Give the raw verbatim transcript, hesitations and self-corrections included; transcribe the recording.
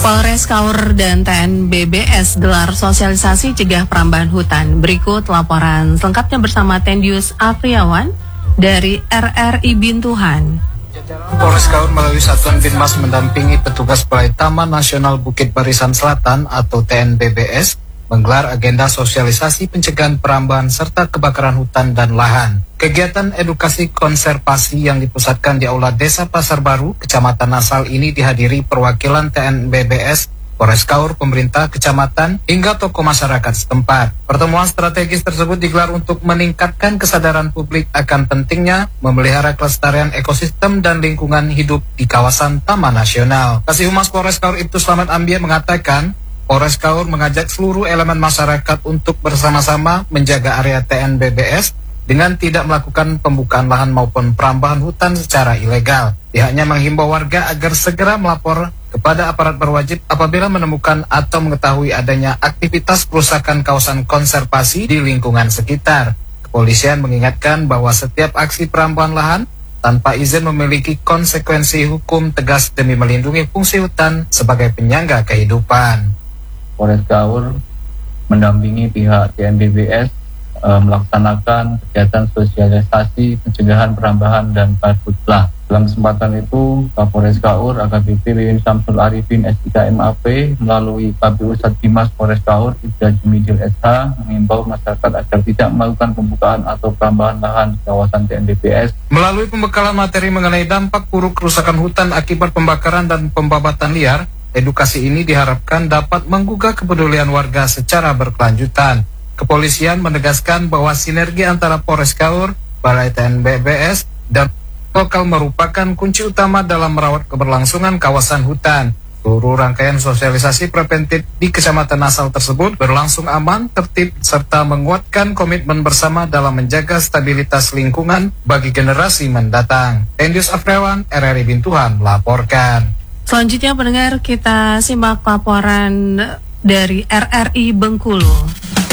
Polres Kaur dan T N B B S gelar sosialisasi cegah perambahan hutan. Berikut laporan selengkapnya bersama Tendius Afriawan dari R R I Bintuhan. Polres Kaur melalui Satuan Binmas mendampingi petugas Balai Taman Nasional Bukit Barisan Selatan atau T N B B S menggelar agenda sosialisasi pencegahan perambahan serta kebakaran hutan dan lahan. Kegiatan edukasi konservasi yang dipusatkan di Aula Desa Pasar Baru, Kecamatan Asal ini dihadiri perwakilan T N B B S, Polres Kaur, pemerintah kecamatan, hingga tokoh masyarakat setempat. Pertemuan strategis tersebut digelar untuk meningkatkan kesadaran publik akan pentingnya memelihara kelestarian ekosistem dan lingkungan hidup di kawasan Taman Nasional. Kasih Humas Polres Kaur Ibtu Slamet Ambia mengatakan, Polres Kaur mengajak seluruh elemen masyarakat untuk bersama-sama menjaga area T N B B S dengan tidak melakukan pembukaan lahan maupun perambahan hutan secara ilegal. Pihaknya menghimbau warga agar segera melapor kepada aparat berwajib apabila menemukan atau mengetahui adanya aktivitas perusakan kawasan konservasi di lingkungan sekitar. Kepolisian mengingatkan bahwa setiap aksi perambahan lahan tanpa izin memiliki konsekuensi hukum tegas demi melindungi fungsi hutan sebagai penyangga kehidupan. Polres Kaur mendampingi pihak T N B B S e, melaksanakan kegiatan sosialisasi pencegahan perambahan dan karhutlah. Dalam kesempatan itu, Kapolres Kaur A K B P Wiwin Samsul Arifin S tiga M A P melalui K P U Satbimas Polres Kaur Ibda Jumidil S H mengimbau masyarakat agar tidak melakukan pembukaan atau perambahan lahan di kawasan T N B B S. Melalui pembekalan materi mengenai dampak buruk kerusakan hutan akibat pembakaran dan pembabatan liar, edukasi ini diharapkan dapat menggugah kepedulian warga secara berkelanjutan. Kepolisian menegaskan bahwa sinergi antara Polres Kaur, Balai T N B B S, dan lokal merupakan kunci utama dalam merawat keberlangsungan kawasan hutan. Seluruh rangkaian sosialisasi preventif di Kecamatan Asal tersebut berlangsung aman, tertib, serta menguatkan komitmen bersama dalam menjaga stabilitas lingkungan bagi generasi mendatang. Tendius Afriawan, R R I Bintuhan, melaporkan. Selanjutnya pendengar, kita simak laporan dari R R I Bengkulu.